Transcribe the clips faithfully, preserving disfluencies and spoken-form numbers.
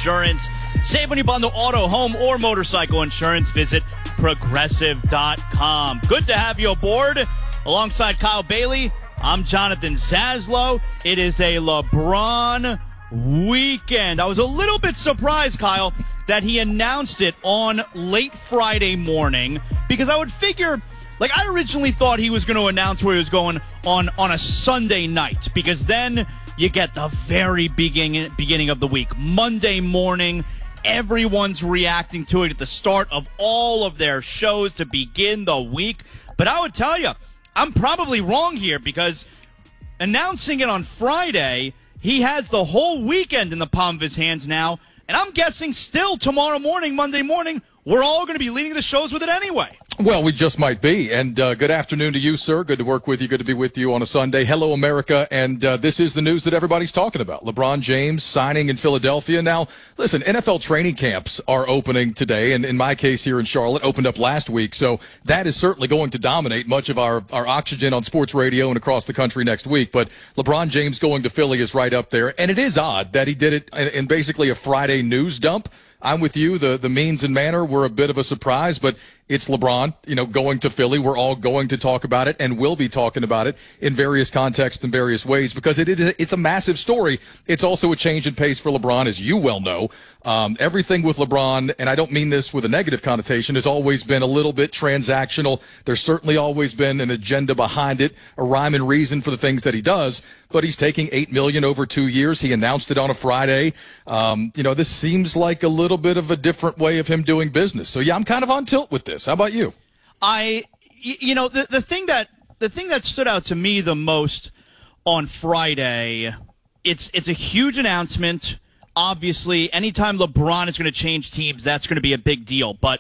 Insurance. Save when you bundle auto, home, or motorcycle insurance. Visit progressive dot com. Good to have you aboard. Alongside Kyle Bailey, I'm Jonathan Zaslow. It is a LeBron weekend. I was a little bit surprised, Kyle, that he announced it on late Friday morning, because I would figure, like, I originally thought he was going to announce where he was going on, on a Sunday night, because then you get the very beginning, beginning of the week. Monday morning, everyone's reacting to it at the start of all of their shows to begin the week. But I would tell you, I'm probably wrong here, because announcing it on Friday, he has the whole weekend in the palm of his hands now, and I'm guessing still tomorrow morning, Monday morning, we're all going to be leading the shows with it anyway. Well, we just might be. And uh, good afternoon to you, sir. Good to work with you. Good to be with you on a Sunday. Hello, America. And uh, this is the news that everybody's talking about. LeBron James signing in Philadelphia. Now, listen, N F L training camps are opening today, and in my case here in Charlotte, opened up last week. So that is certainly going to dominate much of our, our oxygen on sports radio and across the country next week. But LeBron James going to Philly is right up there. And it is odd that he did it in, in basically a Friday news dump. I'm with you. The the means and manner were a bit of a surprise, but it's LeBron, you know, going to Philly. We're all going to talk about it and will be talking about it in various contexts and various ways, because it, it it's a massive story. It's also a change in pace for LeBron, as you well know. Um, everything with LeBron, and I don't mean this with a negative connotation, has always been a little bit transactional. There's certainly always been an agenda behind it, a rhyme and reason for the things that he does. But he's taking eight million dollars over two years. He announced it on a Friday. Um, you know, this seems like a little bit of a different way of him doing business. So yeah, I'm kind of on tilt with this. How about you? I, you know, the the thing that the thing that stood out to me the most on Friday, it's it's a huge announcement. Obviously, anytime LeBron is going to change teams, that's going to be a big deal. But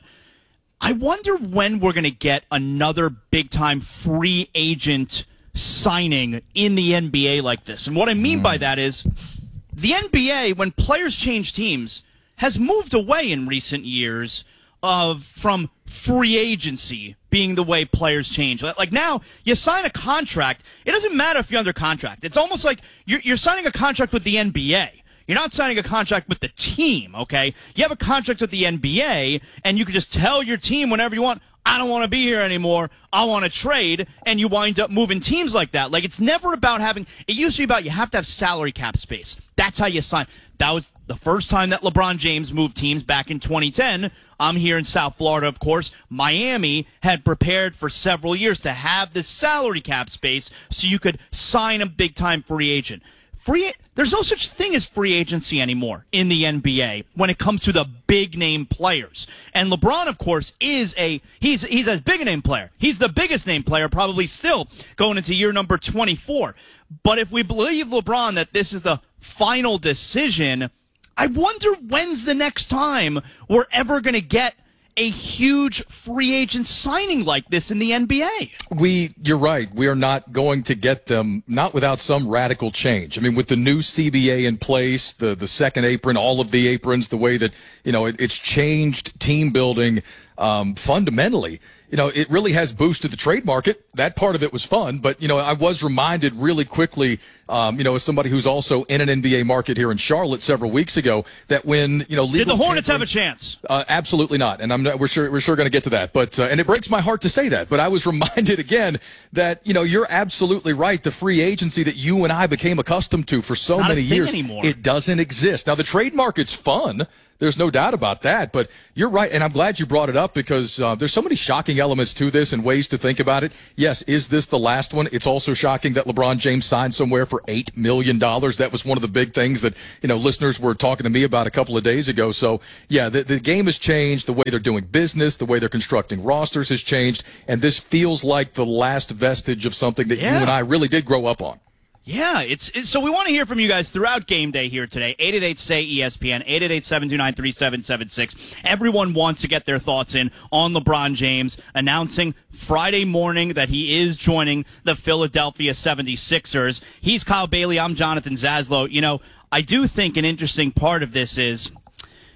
I wonder when we're going to get another big-time free agent signing in the N B A like this. And what I mean mm. by that is the N B A, when players change teams, has moved away in recent years of from free agency being the way players change. Like now, you sign a contract. It doesn't matter if you're under contract. It's almost like you're, you're signing a contract with the N B A. You're not signing a contract with the team, okay? You have a contract with the N B A, and you can just tell your team whenever you want, I don't want to be here anymore, I want to trade, and you wind up moving teams like that. Like, it's never about having – it used to be about you have to have salary cap space. That's how you sign. That was the first time that LeBron James moved teams back in twenty ten. I'm here in South Florida, of course. Miami had prepared for several years to have this salary cap space so you could sign a big-time free agent. Free, there's no such thing as free agency anymore in the N B A when it comes to the big name players. And LeBron, of course, is a he's he's a big name player. He's the biggest name player probably still going into year number twenty-four. But if we believe LeBron that this is the final decision, I wonder when's the next time we're ever going to get a huge free agent signing like this in the N B A. We, you're right. We are not going to get them, not without some radical change. I mean, with the new C B A in place, the, the second apron, all of the aprons, the way that, you know, it, it's changed team building, um, fundamentally. You know, it really has boosted the trade market. That part of it was fun, but, you know, I was reminded really quickly, um, you know, as somebody who's also in an N B A market here in Charlotte several weeks ago, that when, you know, legal did the Hornets tampering, have a chance? Uh, absolutely not, and I'm not, we're sure we're sure going to get to that. But uh, and it breaks my heart to say that, but I was reminded again that, you know, you're absolutely right. The free agency that you and I became accustomed to for so many years, anymore. It doesn't exist now. The trade market's fun. There's no doubt about that, but you're right, and I'm glad you brought it up because uh, there's so many shocking elements to this and ways to think about it. Yes, is this the last one? It's also shocking that LeBron James signed somewhere for eight million dollars. That was one of the big things that, you know, listeners were talking to me about a couple of days ago. So, yeah, the, the game has changed. The way they're doing business, the way they're constructing rosters has changed, and this feels like the last vestige of something that yeah. you and I really did grow up on. Yeah, it's, it's so we want to hear from you guys throughout game day here today. eight eight eight, S A Y, E S P N, eight eight eight, seven two nine, three seven seven six. Everyone wants to get their thoughts in on LeBron James announcing Friday morning that he is joining the Philadelphia seventy-sixers. He's Kyle Bailey. I'm Jonathan Zaslow. You know, I do think an interesting part of this is,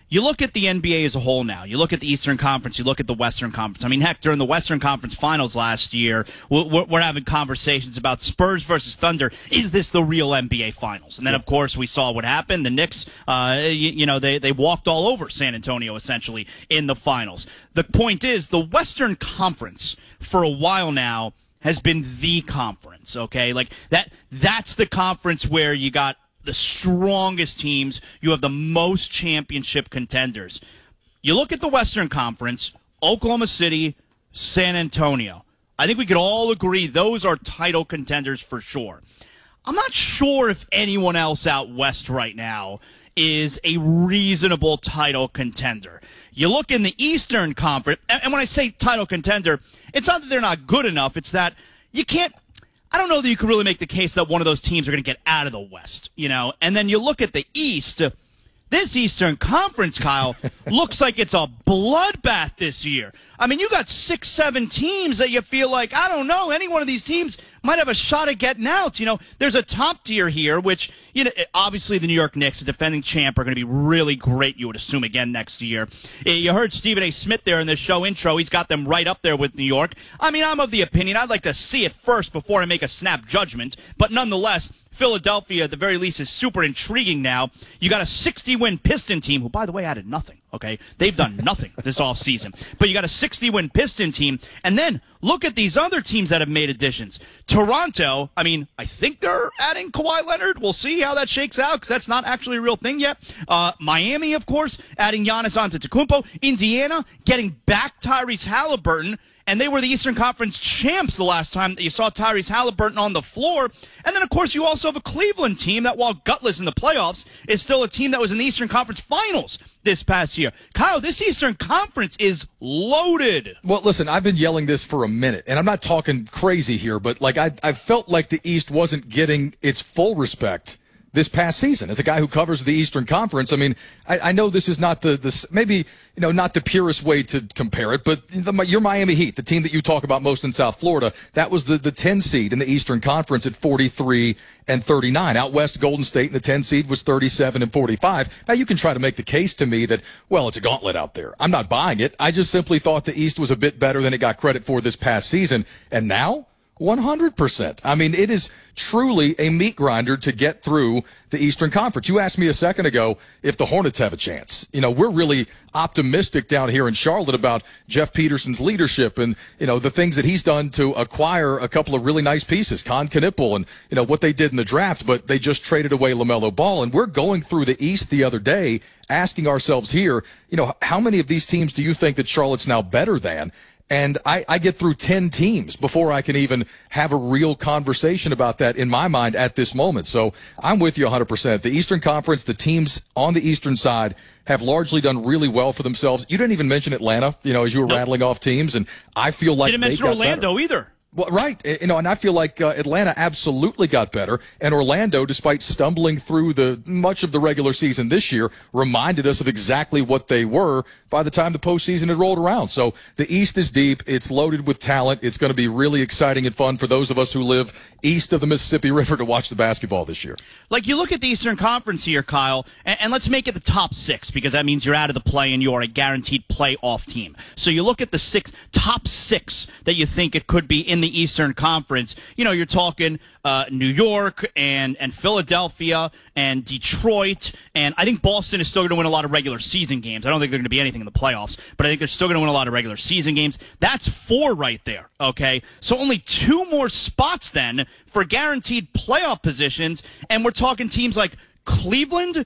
You look at the N B A as a whole now. You look at the Eastern Conference. You look at the Western Conference. I mean, heck, during the Western Conference Finals last year, we're, we're having conversations about Spurs versus Thunder. Is this the real N B A Finals? And then, of course, we saw what happened. The Knicks, uh, you, you know, they, they walked all over San Antonio, essentially, in the Finals. The point is, the Western Conference, for a while now, has been the conference, okay? Like, that that's the conference where you got the strongest teams, you have the most championship contenders. You look at the Western Conference, Oklahoma City, San Antonio. I think we could all agree those are title contenders for sure. I'm not sure if anyone else out west right now is a reasonable title contender. You look in the Eastern Conference, and when I say title contender, it's not that they're not good enough, it's that you can't I don't know that you can really make the case that one of those teams are going to get out of the West, you know. And then you look at the East. This Eastern Conference, Kyle, looks like it's a bloodbath this year. I mean, you got six, seven teams that you feel like, I don't know, any one of these teams might have a shot at getting out. You know, there's a top tier here, which, you know, obviously the New York Knicks, the defending champ, are going to be really great, you would assume, again next year. You heard Stephen A. Smith there in the show intro. He's got them right up there with New York. I mean, I'm of the opinion I'd like to see it first before I make a snap judgment, but nonetheless, Philadelphia, at the very least, is super intriguing now. You got a sixty-win Piston team, who, by the way, added nothing, okay? They've done nothing this offseason. But you got a sixty-win Piston team, and then look at these other teams that have made additions. Toronto, I mean, I think they're adding Kawhi Leonard. We'll see how that shakes out, because that's not actually a real thing yet. Uh, Miami, of course, adding Giannis Antetokounmpo. Indiana, getting back Tyrese Halliburton. And they were the Eastern Conference champs the last time that you saw Tyrese Halliburton on the floor. And then, of course, you also have a Cleveland team that, while gutless in the playoffs, is still a team that was in the Eastern Conference Finals this past year. Kyle, this Eastern Conference is loaded. Well, listen, I've been yelling this for a minute, and I'm not talking crazy here, but like I, I felt like the East wasn't getting its full respect this past season. As a guy who covers the Eastern Conference, I mean, I, I know this is not the, the maybe, you know, not the purest way to compare it, but the, your Miami Heat, the team that you talk about most in South Florida, that was the, the ten seed in the Eastern Conference at forty-three and thirty-nine. Out west, Golden State, and the ten seed was thirty-seven and forty-five. Now, you can try to make the case to me that, well, it's a gauntlet out there. I'm not buying it. I just simply thought the East was a bit better than it got credit for this past season. And now, one hundred percent. I mean, it is truly a meat grinder to get through the Eastern Conference. You asked me a second ago if the Hornets have a chance. You know, we're really optimistic down here in Charlotte about Jeff Peterson's leadership and, you know, the things that he's done to acquire a couple of really nice pieces, Con Knipple and, you know, what they did in the draft, but they just traded away LaMelo Ball. And we're going through the East the other day asking ourselves here, you know, how many of these teams do you think that Charlotte's now better than? And I, I get through ten teams before I can even have a real conversation about that in my mind at this moment. So I'm with you one hundred percent. The Eastern Conference, the teams on the Eastern side have largely done really well for themselves. You didn't even mention Atlanta, you know, as you were nope. rattling off teams, and I feel like didn't they mention got Orlando better. either. Well, right. You know, and I feel like uh, Atlanta absolutely got better, and Orlando, despite stumbling through the much of the regular season this year, reminded us of exactly what they were by the time the postseason had rolled around. So the East is deep. It's loaded with talent. It's going to be really exciting and fun for those of us who live east of the Mississippi River to watch the basketball this year. Like, you look at the Eastern Conference here, Kyle, and, and let's make it the top six, because that means you're out of the play and you're a guaranteed playoff team. So you look at the six top six that you think it could be in the Eastern Conference. You know, you're talking uh, New York and, and Philadelphia and Detroit, and I think Boston is still going to win a lot of regular season games. I don't think they're going to be anything in the playoffs, but I think they're still going to win a lot of regular season games. That's four right there, okay? So only two more spots then for guaranteed playoff positions, and we're talking teams like Cleveland,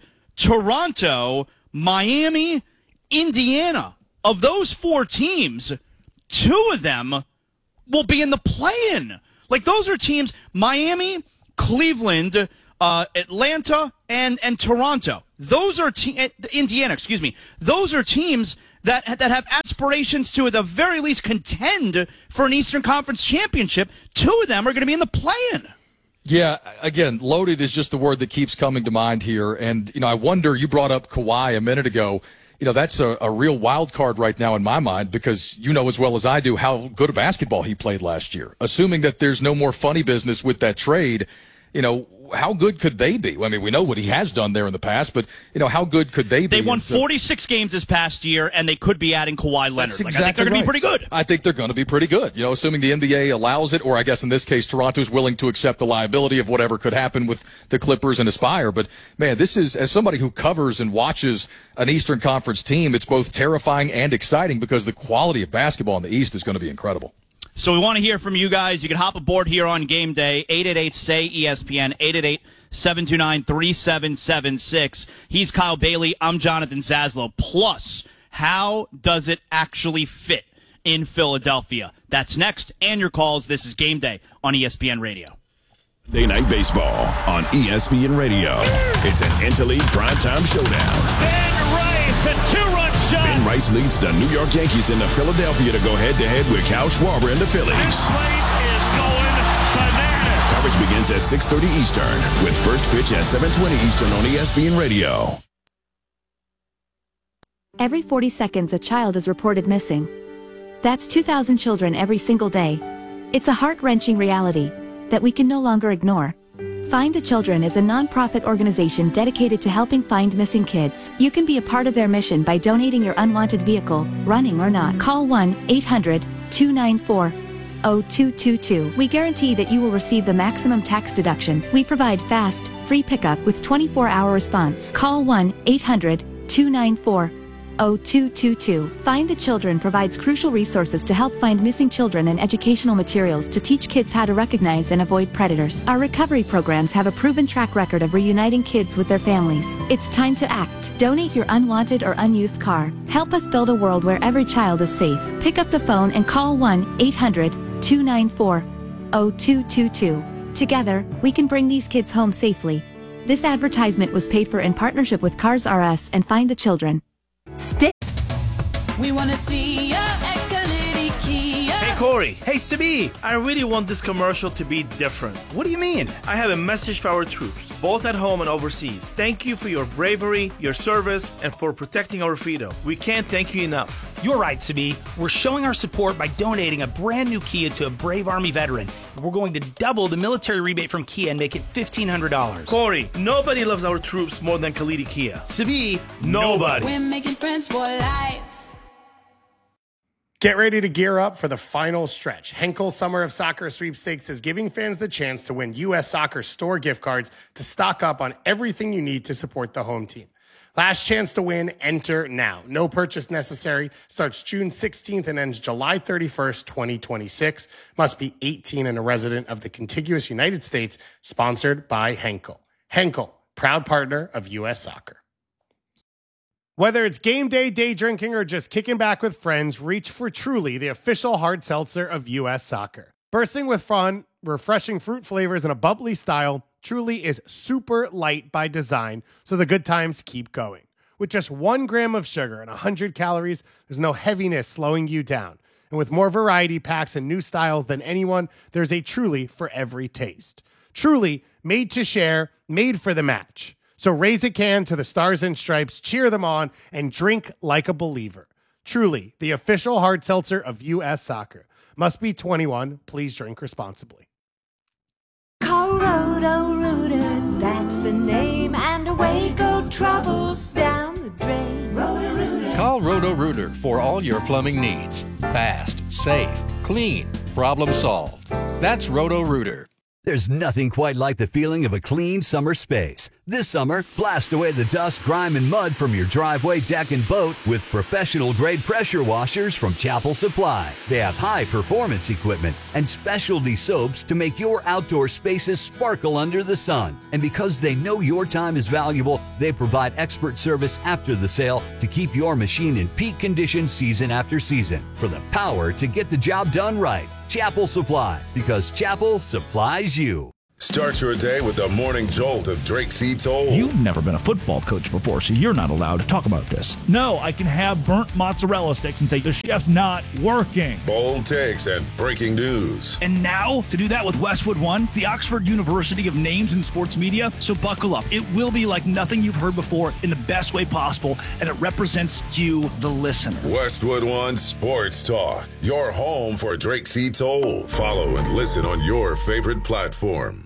Toronto, Miami, Indiana. Of those four teams, two of them will be in the play-in. Like, those are teams, Miami, Cleveland, uh, Atlanta, and, and Toronto. Those are te- Indiana, excuse me. Those are teams that that have aspirations to, at the very least, contend for an Eastern Conference championship. Two of them are going to be in the play-in. Yeah, again, loaded is just the word that keeps coming to mind here. And, you know, I wonder, you brought up Kawhi a minute ago. You know, that's a, a real wild card right now in my mind, because you know as well as I do how good a basketball he played last year. Assuming that there's no more funny business with that trade, you know, how good could they be? I mean, we know what he has done there in the past, but, you know, how good could they be? They won forty-six games this past year, and they could be adding Kawhi Leonard. That's like, exactly I think they're going right. to be pretty good. I think they're going to be pretty good, you know, assuming the N B A allows it, or I guess in this case, Toronto's willing to accept the liability of whatever could happen with the Clippers and Aspire. But, man, this is, as somebody who covers and watches an Eastern Conference team, it's both terrifying and exciting because the quality of basketball in the East is going to be incredible. So we want to hear from you guys. You can hop aboard here on Game Day, eight eight eight, S A Y, E S P N, eight eight eight, seven two nine, three seven seven six. He's Kyle Bailey. I'm Jonathan Zaslow. Plus, how does it actually fit in Philadelphia? That's next. And your calls. This is Game Day on E S P N Radio. Day Night Baseball on E S P N Radio. It's an Interleague primetime showdown. Ben Rice, a two-run shot. Ben Rice leads the New York Yankees into Philadelphia to go head-to-head with Kyle Schwarber and the Phillies. This place is going bananas. Coverage begins at six thirty Eastern with first pitch at seven twenty Eastern on E S P N Radio. Every forty seconds, a child is reported missing. That's two thousand children every single day. It's a heart-wrenching reality that we can no longer ignore. Find the Children is a non-profit organization dedicated to helping find missing kids. You can be a part of their mission by donating your unwanted vehicle, running or not. Call one eight hundred, two nine four, zero two two two. We guarantee that you will receive the maximum tax deduction. We provide fast, free pickup with twenty-four hour response. Call one eight hundred, two nine four, zero two two two. Find the Children provides crucial resources to help find missing children and educational materials to teach kids how to recognize and avoid predators. Our recovery programs have a proven track record of reuniting kids with their families. It's time to act. Donate your unwanted or unused car. Help us build a world where every child is safe. Pick up the phone and call one eight hundred, two nine four, zero two two two. Together, we can bring these kids home safely. This advertisement was paid for in partnership with Cars R Us and Find the Children. Stay. We wanna see ya at Kalidi Kia. Hey Corey. Hey Sabi. I really want this commercial to be different. What do you mean? I have a message for our troops, both at home and overseas. Thank you for your bravery, your service, and for protecting our freedom. We can't thank you enough. You're right, Sabi. We're showing our support by donating a brand new Kia to a brave Army veteran. We're going to double the military rebate from Kia and make it fifteen hundred dollars. Corey, nobody loves our troops more than Kalidi Kia. Sabi, Nobody. We're making friends for life. Get ready to gear up for the final stretch. Henkel Summer of Soccer Sweepstakes is giving fans the chance to win U S Soccer store gift cards to stock up on everything you need to support the home team. Last chance to win, enter now. No purchase necessary. Starts June sixteenth and ends July thirty-first, twenty twenty-six. Must be eighteen and a resident of the contiguous United States. Sponsored by Henkel. Henkel, proud partner of U S Soccer. Whether it's game day, day drinking, or just kicking back with friends, reach for Truly, the official hard seltzer of U S Soccer. Bursting with fun, refreshing fruit flavors, and a bubbly style, Truly is super light by design, so the good times keep going. With just one gram of sugar and one hundred calories, there's no heaviness slowing you down. And with more variety packs and new styles than anyone, there's a Truly for every taste. Truly, made to share, made for the match. So raise a can to the Stars and Stripes, cheer them on, and drink like a believer. Truly, the official hard seltzer of U S Soccer. Must be twenty-one. Please drink responsibly. Call Roto Rooter, that's the name, and away go troubles down the drain. Roto Rooter. Call Roto Rooter for all your plumbing needs. Fast, safe, clean, problem solved. That's Roto Rooter. There's nothing quite like the feeling of a clean summer space. This summer, blast away the dust, grime, and mud from your driveway, deck, and boat with professional-grade pressure washers from Chapel Supply. They have high-performance equipment and specialty soaps to make your outdoor spaces sparkle under the sun. And because they know your time is valuable, they provide expert service after the sale to keep your machine in peak condition season after season. For the power to get the job done right. Chapel Supply, because Chapel supplies you. Start your day with the morning jolt of Drake C. Toll. You've never been a football coach before, so you're not allowed to talk about this. No, I can have burnt mozzarella sticks and say the chef's not working. Bold takes and breaking news. And now, to do that with Westwood One, the Oxford University of Names in Sports Media. So buckle up. It will be like nothing you've heard before in the best way possible, and it represents you, the listener. Westwood One Sports Talk, your home for Drake C. Toll. Follow and listen on your favorite platform.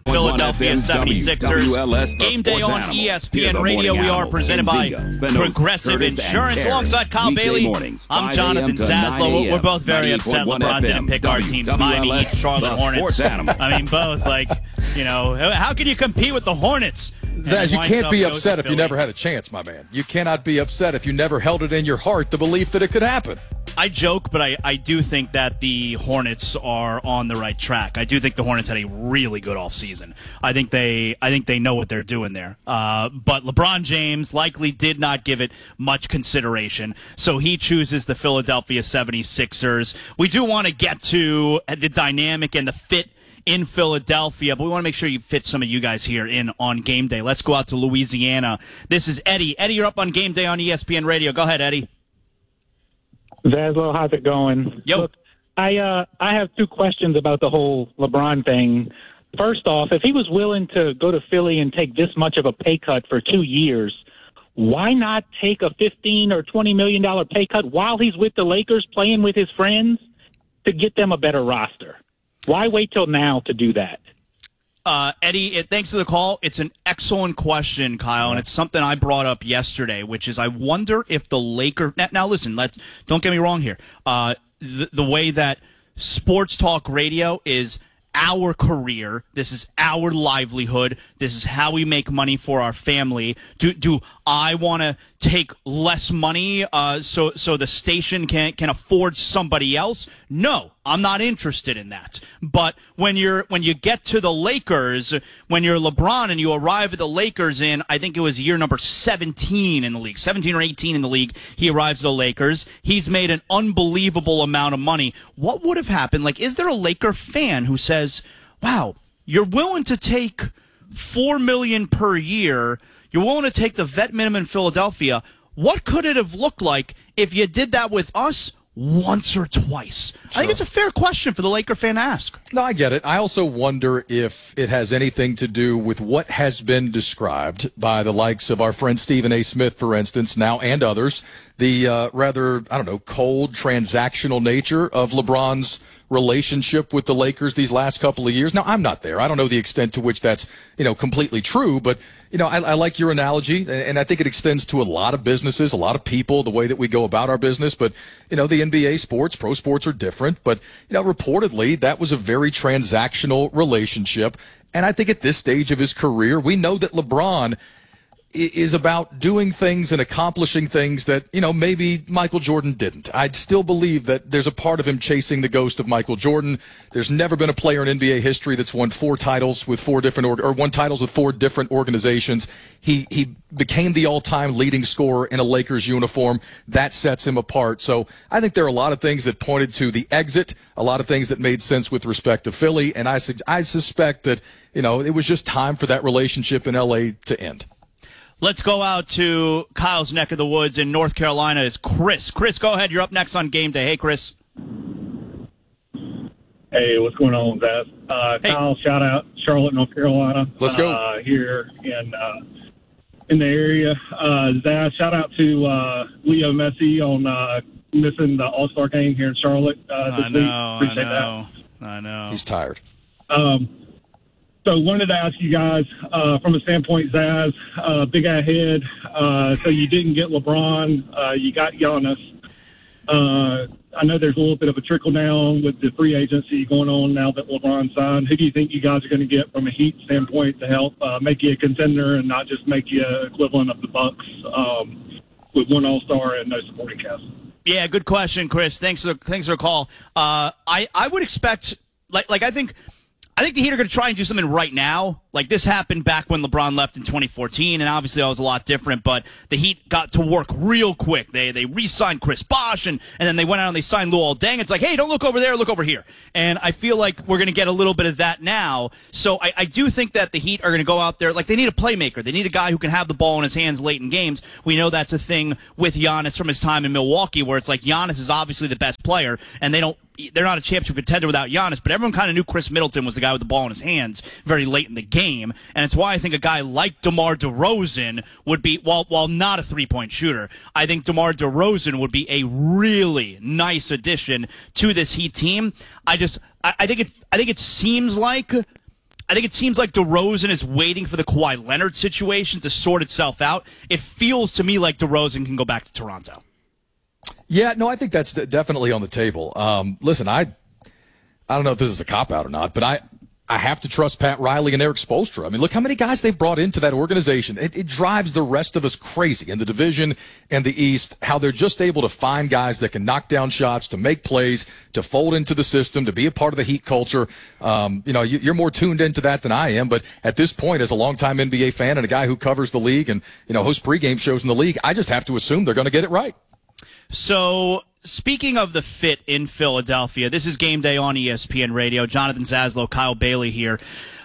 Philadelphia seventy-sixers. Game day on E S P N Radio. We are presented by Progressive Insurance. Alongside Kyle Bailey, I'm Jonathan Zaslow. We're both very upset LeBron didn't pick our teams. Miami Heat, Charlotte Hornets. I mean, both. Like, you know, how can you compete with the Hornets? Zaz, you can't be upset if you never had a chance, my man. You cannot be upset if you never held it in your heart, the belief that it could happen. I joke, but I, I do think that the Hornets are on the right track. I do think the Hornets had a really good offseason. I think they I think they know what they're doing there. Uh, but LeBron James likely did not give it much consideration, so he chooses the Philadelphia seventy-sixers. We do want to get to the dynamic and the fit in Philadelphia, but we want to make sure you fit some of you guys here in on game day. Let's go out to Louisiana. This is Eddie. Eddie, you're up on game day on E S P N Radio. Go ahead, Eddie. Zaslow, how's it going? Yo. Look, I uh, I have two questions about the whole LeBron thing. First off, if he was willing to go to Philly and take this much of a pay cut for two years, why not take a fifteen or twenty million dollar pay cut while he's with the Lakers playing with his friends to get them a better roster? Why wait till now to do that? Uh, Eddie, it, thanks for the call. It's an excellent question, Kyle, and it's something I brought up yesterday, which is I wonder if the Lakers now, – now listen, let's, don't get me wrong here. Uh, the, the way that sports talk radio is our career, this is our livelihood, this is how we make money for our family. Do do I want to take less money uh, so so the station can can afford somebody else? No, I'm not interested in that. But when you're when you get to the Lakers, when you're LeBron and you arrive at the Lakers in, I think it was year number seventeen in the league, seventeen or eighteen in the league, he arrives at the Lakers. He's made an unbelievable amount of money. What would have happened? Like, is there a Laker fan who says, wow, you're willing to take four million dollars per year, you're willing to take the vet minimum in Philadelphia. What could it have looked like if you did that with us once or twice? Sure. I think it's a fair question for the Laker fan to ask. No, I get it. I also wonder if it has anything to do with what has been described by the likes of our friend Stephen A. Smith, for instance, now and others, the uh, rather, I don't know, cold, transactional nature of LeBron's relationship with the Lakers these last couple of years. Now, I'm not there. I don't know the extent to which that's, you know, completely true, but, you know, I, I like your analogy, and I think it extends to a lot of businesses, a lot of people, the way that we go about our business. But, you know, the N B A sports, pro sports are different, but, you know, reportedly that was a very transactional relationship. And I think at this stage of his career, we know that LeBron is about doing things and accomplishing things that, you know, maybe Michael Jordan didn't. I still believe that there's a part of him chasing the ghost of Michael Jordan. There's never been a player in N B A history that's won four titles with four different org- or won titles with four different organizations. He he became the all-time leading scorer in a Lakers uniform. That sets him apart. So I think there are a lot of things that pointed to the exit, a lot of things that made sense with respect to Philly, and I su- I suspect that, you know, it was just time for that relationship in L A to end. Let's go out to Kyle's neck of the woods in North Carolina. Is Chris. Chris, go ahead. You're up next on Game Day. Hey, Chris. Hey, what's going on, Zaz? Uh, hey. Kyle, shout out Charlotte, North Carolina. Let's go. Uh, here in uh, in the area. Uh, Zaz, shout out to uh, Leo Messi on uh, missing the All-Star game here in Charlotte uh, this I know, week. Appreciate I know, that. I know. He's tired. Um, So wanted to ask you guys, uh, from a standpoint, Zaz, uh, big ahead. Uh, so you didn't get LeBron. Uh, you got Giannis. Uh, I know there's a little bit of a trickle down with the free agency going on now that LeBron signed. Who do you think you guys are going to get from a Heat standpoint to help uh, make you a contender and not just make you equivalent of the Bucks um, with one All-Star and no supporting cast? Yeah, good question, Chris. Thanks for thanks for the call. Uh, I I would expect like like I think. I think the Heat are going to try and do something right now. Like, this happened back when LeBron left in twenty fourteen, and obviously that was a lot different, but the Heat got to work real quick. They they re-signed Chris Bosh, and, and then they went out and they signed Luol Deng. It's like, hey, don't look over there, look over here. And I feel like we're going to get a little bit of that now. So I, I do think that the Heat are going to go out there. Like, they need a playmaker. They need a guy who can have the ball in his hands late in games. We know that's a thing with Giannis from his time in Milwaukee, where it's like Giannis is obviously the best player, and they don't they're not a championship contender without Giannis, but everyone kind of knew Chris Middleton was the guy with the ball in his hands very late in the game, and it's why I think a guy like DeMar DeRozan would be, while while not a three-point shooter, I think DeMar DeRozan would be a really nice addition to this Heat team. I just, I, I think it, I think it seems like I think it seems like DeRozan is waiting for the Kawhi Leonard situation to sort itself out. It feels to me like DeRozan can go back to Toronto. Yeah, no, I think that's definitely on the table. Um, listen, I I don't know if this is a cop-out or not, but I, I have to trust Pat Riley and Eric Spoelstra. I mean, look how many guys they've brought into that organization. It, it drives the rest of us crazy in the division and the East, how they're just able to find guys that can knock down shots, to make plays, to fold into the system, to be a part of the Heat culture. Um, you know, you, you're more tuned into that than I am, but at this point, as a longtime N B A fan and a guy who covers the league and, you know, hosts pregame shows in the league, I just have to assume they're going to get it right. So, speaking of the fit in Philadelphia, this is Game Day on E S P N Radio. Jonathan Zaslow, Kyle Bailey here.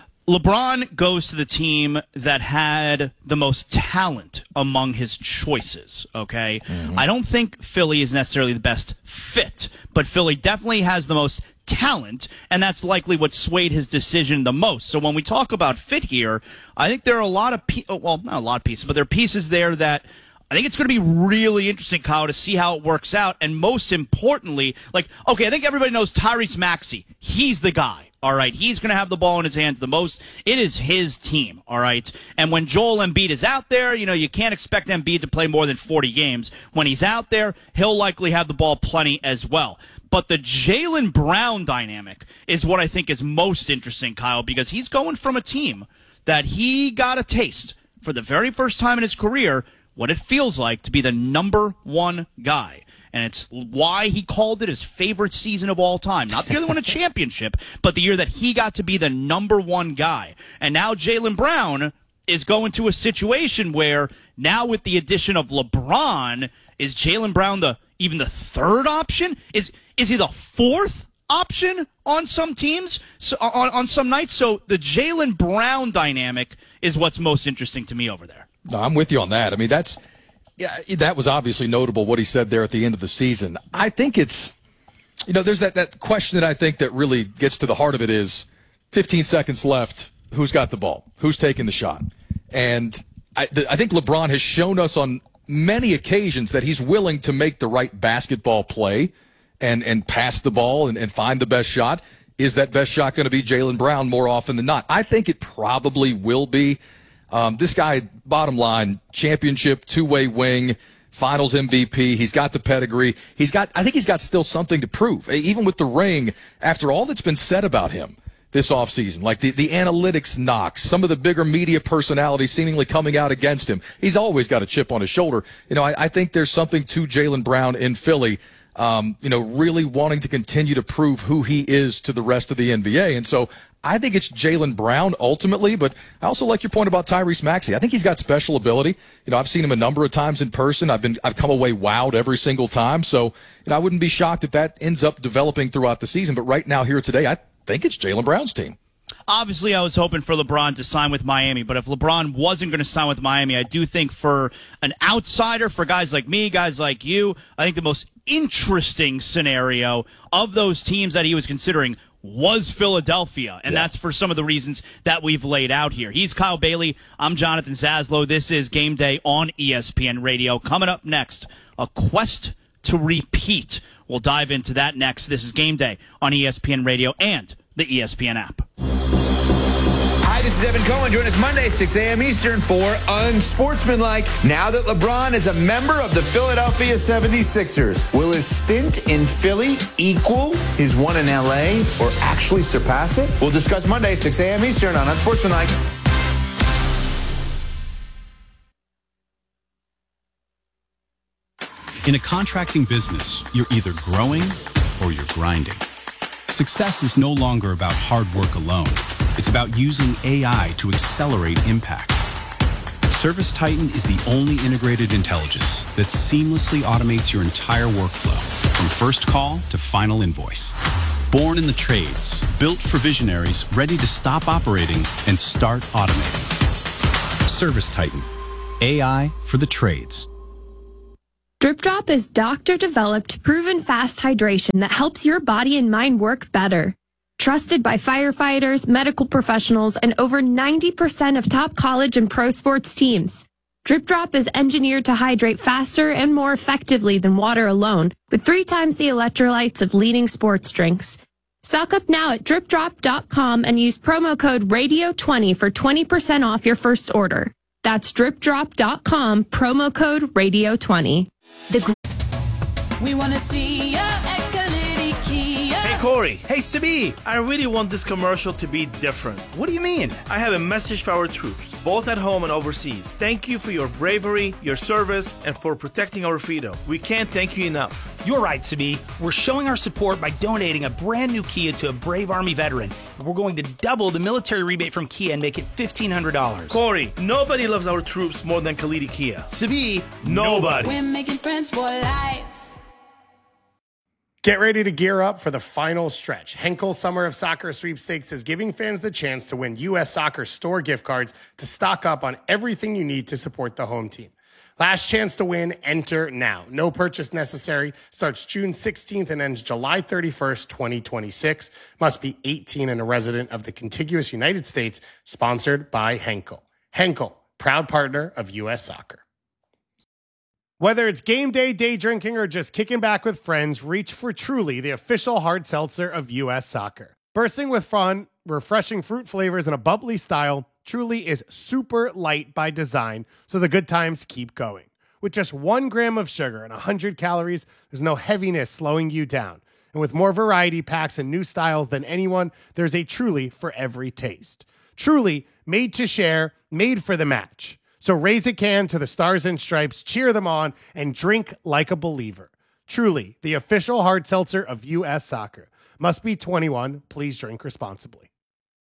LeBron goes to the team that had the most talent among his choices, okay? Mm-hmm. I don't think Philly is necessarily the best fit, but Philly definitely has the most talent, and that's likely what swayed his decision the most. So when we talk about fit here, I think there are a lot of, pe- well, not a lot of pieces, but there are pieces there that I think it's going to be really interesting, Kyle, to see how it works out. And most importantly, like, okay, I think everybody knows Tyrese Maxey. He's the guy, all right? He's going to have the ball in his hands the most. It is his team, all right? And when Joel Embiid is out there, you know, you can't expect Embiid to play more than forty games. When he's out there, he'll likely have the ball plenty as well. But the Jaylen Brown dynamic is what I think is most interesting, Kyle, because he's going from a team that he got a taste for the very first time in his career what it feels like to be the number one guy. And it's why he called it his favorite season of all time. Not the year they won a championship, but the year that he got to be the number one guy. And now Jaylen Brown is going to a situation where now with the addition of LeBron, is Jaylen Brown the even the third option? Is is he the fourth option on some teams, so, on, on some nights? So the Jaylen Brown dynamic is what's most interesting to me over there. No, I'm with you on that. I mean, that's yeah, that was obviously notable what he said there at the end of the season. I think it's, you know, there's that, that question that I think that really gets to the heart of it is fifteen seconds left. Who's got the ball? Who's taking the shot? And I, I think LeBron has shown us on many occasions that he's willing to make the right basketball play and, and pass the ball and, and find the best shot. Is that best shot going to be Jaylen Brown more often than not? I think it probably will be. Um, this guy, bottom line, championship, two-way wing, finals M V P. He's got the pedigree. He's got, I think he's got still something to prove. Even with the ring, after all that's been said about him this offseason, like the, the analytics knocks, some of the bigger media personalities seemingly coming out against him. He's always got a chip on his shoulder. You know, I, I think there's something to Jaylen Brown in Philly, um, you know, really wanting to continue to prove who he is to the rest of the N B A. And so I think it's Jaylen Brown ultimately, but I also like your point about Tyrese Maxey. I think he's got special ability. You know, I've seen him a number of times in person. I've been, I've come away wowed every single time. So, you know, I wouldn't be shocked if that ends up developing throughout the season. But right now, here today, I think it's Jaylen Brown's team. Obviously, I was hoping for LeBron to sign with Miami, but if LeBron wasn't going to sign with Miami, I do think for an outsider, for guys like me, guys like you, I think the most interesting scenario of those teams that he was considering was Philadelphia, and yeah. that's for some of the reasons that we've laid out here. He's Kyle Bailey. I'm Jonathan Zaslow. This is Game Day on E S P N Radio. Coming up next, a quest to repeat. We'll dive into that next. This is Game Day on E S P N Radio and the E S P N app. Hi, this is Evan Cohen. Join us Monday, six a.m. Eastern for Unsportsmanlike. Now that LeBron is a member of the Philadelphia seventy-sixers, will his stint in Philly equal his one in L A or actually surpass it? We'll discuss Monday, six a.m. Eastern on Unsportsmanlike. In a contracting business, you're either growing or you're grinding. Success is no longer about hard work alone. It's about using A I to accelerate impact. ServiceTitan is the only integrated intelligence that seamlessly automates your entire workflow, from first call to final invoice. Born in the trades, built for visionaries ready to stop operating and start automating. ServiceTitan, A I for the trades. Drip Drop is doctor-developed, proven fast hydration that helps your body and mind work better. Trusted by firefighters, medical professionals, and over ninety percent of top college and pro sports teams. Drip Drop is engineered to hydrate faster and more effectively than water alone, with three times the electrolytes of leading sports drinks. Stock up now at drip drop dot com and use promo code radio twenty for twenty percent off your first order. That's drip drop dot com, promo code radio twenty. The gr- we want to see ya at Kalidi Kia. Hey, Corey. Hey, Sabi. I really want this commercial to be different. What do you mean? I have a message for our troops, both at home and overseas. Thank you for your bravery, your service, and for protecting our freedom. We can't thank you enough. You're right, Sabi. We're showing our support by donating a brand new Kia to a brave Army veteran. We're going to double the military rebate from Kia and make it fifteen hundred dollars. Corey, nobody loves our troops more than Kalidi Kia. Sabi, nobody. We're making friends for life. Get ready to gear up for the final stretch. Henkel Summer of Soccer Sweepstakes is giving fans the chance to win U S Soccer store gift cards to stock up on everything you need to support the home team. Last chance to win, enter now. No purchase necessary. Starts June sixteenth and ends July thirty-first, twenty twenty-six. Must be eighteen and a resident of the contiguous United States. Sponsored by Henkel. Henkel, proud partner of U S Soccer. Whether it's game day, day drinking, or just kicking back with friends, reach for Truly, the official hard seltzer of U S Soccer. Bursting with fun, refreshing fruit flavors, and a bubbly style, Truly is super light by design, so the good times keep going. With just one gram of sugar and one hundred calories, there's no heaviness slowing you down. And with more variety packs and new styles than anyone, there's a Truly for every taste. Truly, made to share, made for the match. So raise a can to the Stars and Stripes, cheer them on, and drink like a believer. Truly, the official hard seltzer of U S Soccer. Must be twenty-one. Please drink responsibly.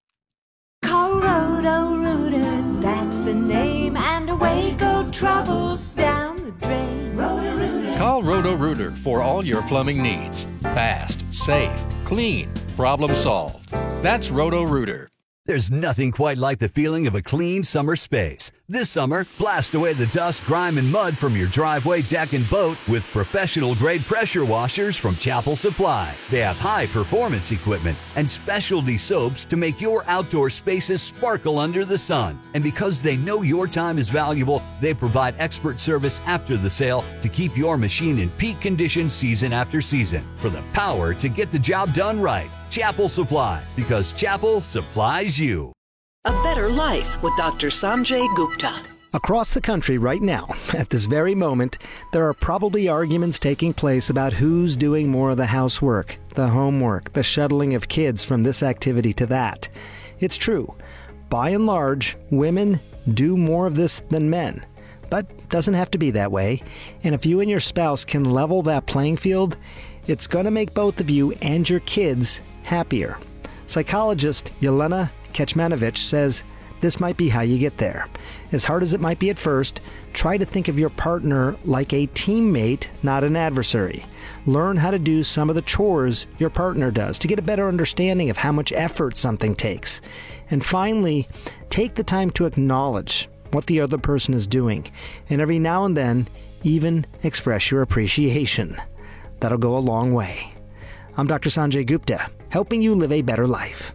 Call Roto-Rooter, that's the name, and away go troubles down the drain. Roto-Rooter. Call Roto-Rooter for all your plumbing needs. Fast, safe, clean, problem solved. That's Roto-Rooter. There's nothing quite like the feeling of a clean summer space. This summer, blast away the dust, grime, and mud from your driveway, deck, and boat with professional-grade pressure washers from Chapel Supply. They have high-performance equipment and specialty soaps to make your outdoor spaces sparkle under the sun. And because they know your time is valuable, they provide expert service after the sale to keep your machine in peak condition season after season. For the power to get the job done right. Chapel Supply, because Chapel supplies you. A better life with Doctor Sanjay Gupta. Across the country right now, at this very moment, there are probably arguments taking place about who's doing more of the housework, the homework, the shuttling of kids from this activity to that. It's true. By and large, women do more of this than men. But doesn't have to be that way. And if you and your spouse can level that playing field, it's going to make both of you and your kids happier. Psychologist Yelena Kecmanovic says this might be how you get there. As hard as it might be at first, try to think of your partner like a teammate, not an adversary. Learn how to do some of the chores your partner does to get a better understanding of how much effort something takes. And finally, take the time to acknowledge what the other person is doing, and every now and then, even express your appreciation. That'll go a long way. I'm Doctor Sanjay Gupta, helping you live a better life.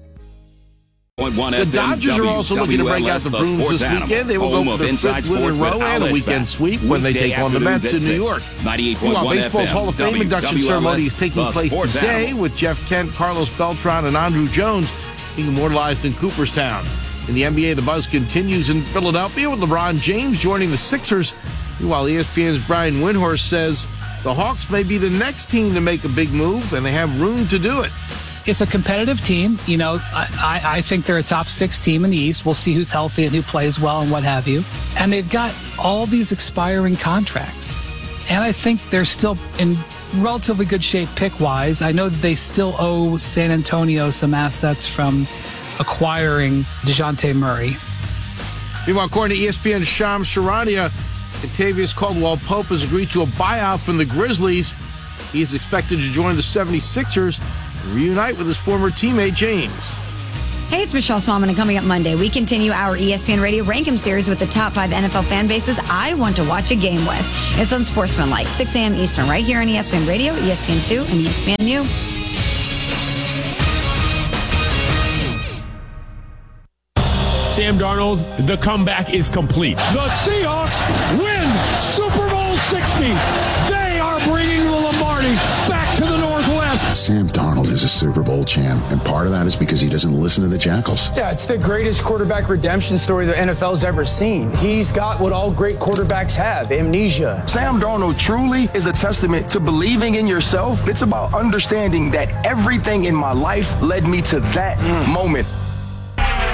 The Dodgers are also looking to break out the Bruins this weekend. They will go for their fifth win in a row and a weekend sweep when they take on the Mets in New York. Meanwhile, baseball's Hall of Fame induction ceremony is taking place today with Jeff Kent, Carlos Beltran, and Andruw Jones being immortalized in Cooperstown. In the N B A, the buzz continues in Philadelphia with LeBron James joining the Sixers. Meanwhile, E S P N's Brian Windhorst says the Hawks may be the next team to make a big move, and they have room to do it. It's a competitive team. You know, I, I think they're a top six team in the East. We'll see who's healthy and who plays well and what have you. And they've got all these expiring contracts. And I think they're still in relatively good shape pick-wise. I know that they still owe San Antonio some assets from acquiring DeJounte Murray. Meanwhile, according to E S P N's Shams Charania, Kentavious Caldwell-Pope has agreed to a buyout from the Grizzlies. He is expected to join the seventy-sixers and reunite with his former teammate James. Hey, it's Michelle Smallman, and coming up Monday, we continue our E S P N Radio Rank 'em series with the top five N F L fan bases I want to watch a game with. It's on Sportsmanlike, six a.m. Eastern, right here on E S P N Radio, E S P N two, and E S P N U. Sam Darnold, the comeback is complete. The Seahawks win Super Bowl sixty. They are bringing the Lombardi back to the Northwest. Sam Darnold is a Super Bowl champ, and part of that is because he doesn't listen to the Jackals. Yeah, it's the greatest quarterback redemption story the N F L's ever seen. He's got what all great quarterbacks have, amnesia. Sam Darnold truly is a testament to believing in yourself. It's about understanding that everything in my life led me to that mm. moment.